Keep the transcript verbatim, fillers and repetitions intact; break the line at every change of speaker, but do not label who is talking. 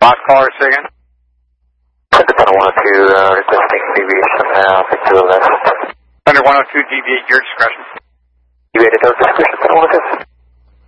Last caller, say again?
Thunder one oh two, uh, requesting deviation, uh, to the left.
Thunder one oh two, deviate your discretion.
Deviated our discretion, Thunder one oh two.